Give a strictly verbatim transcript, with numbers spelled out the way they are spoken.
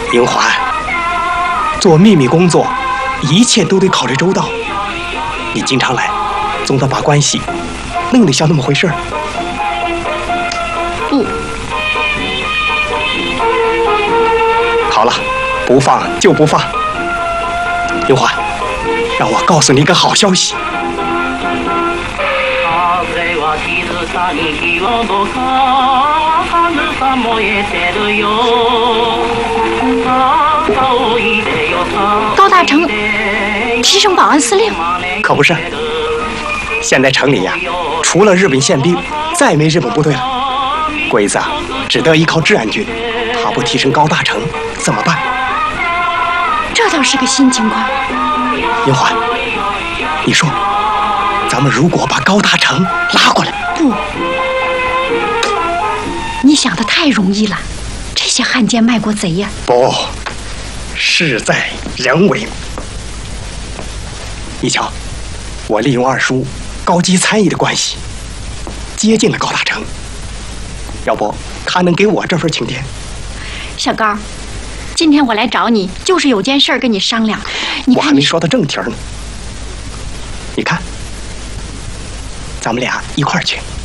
英环，做秘密工作，一切都得考虑周到。你经常来，总得把关系弄得像那么回事儿。 不， 好了，不放就不放。英环，让我告诉你一个好消息。 高大成提升保安司令， 可不是。现在城里呀，除了日本宪兵，再没日本部队了。鬼子啊，只得依靠治安军，他不提升高大成怎么办？ 这倒是个新情况。 英环，你说，咱们如果把高大成拉过来？ 不，你想的太容易了。这些汉奸卖国贼呀， 不，事在人为。你瞧，我利用二叔高级参议的关系，接近了高大成。要不，他能给我这份请柬？ 小高，今天我来找你，就是有件事跟你商量。你看， 我还没说到正题呢。你看。 咱们俩一块儿去。